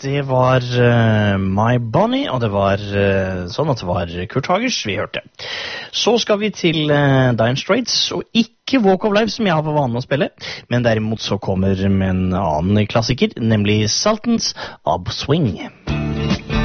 Det var My Bonnie, og det var sånn at det var Kurt Hagers vi hørte. Så skal vi til Dire Straits, og ikke Walk of Life som jeg har for vane å spille, men derimot så kommer med en annen klassiker, nemlig Sultans of Swing.